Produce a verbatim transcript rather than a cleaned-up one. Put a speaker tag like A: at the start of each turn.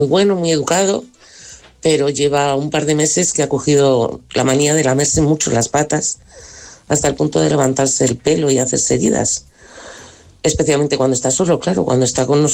A: muy bueno, muy educado, pero lleva un par de meses que ha cogido la manía de lamerse mucho las patas hasta el punto de levantarse el pelo y hacerse heridas. Especialmente cuando está solo, claro, cuando está con nosotros